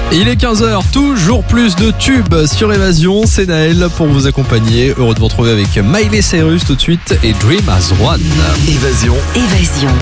Il est 15h, toujours plus de tubes sur Évasion. C'est Naël pour vous accompagner. Heureux de vous retrouver avec Miley Cyrus tout de suite et Dream as One. Évasion.